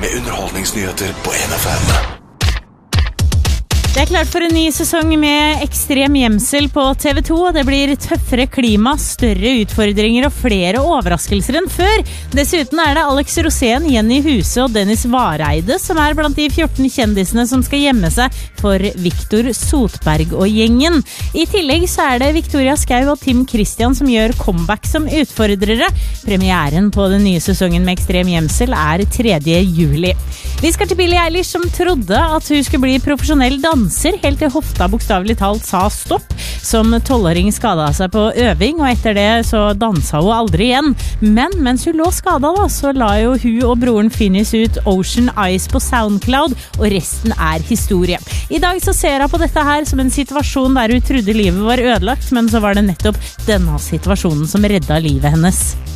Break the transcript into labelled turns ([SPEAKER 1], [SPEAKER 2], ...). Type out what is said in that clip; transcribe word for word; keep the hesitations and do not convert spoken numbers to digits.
[SPEAKER 1] med underholdningsnyheter på N F M.
[SPEAKER 2] Det er klart for en ny sesong med ekstrem gjemsel på T V to. Det blir tøffere klima, større utfordringer og flere overraskelser enn før. Dessuten er det Alex Rosén, Jenny Huse og Dennis Vareide som er blant de fjorten kjendisene som skal gjemme seg for Victor Sotberg og gjengen. I tillegg så er det Victoria Skau og Tim Christian som gjør comeback som utfordrere. Premieren på den nye sesongen med ekstrem gjemsel er tredje juli. Vi skal til Billie Eilish som trodde at hun skulle bli profesjonell danser, helt til hofta bokstavelig talt sa stopp. Som tolvåring skadet seg på øving, og etter det så dansa hun aldri igjen. Men mens hun lå skadet da, så la jo hun og broren Finnis ut Ocean Eyes på SoundCloud, og resten er historie. I dag så ser hun på dette her som en situasjon der hun trodde livet var ødelagt, men så var det nettopp denne situasjonen som redda livet hennes.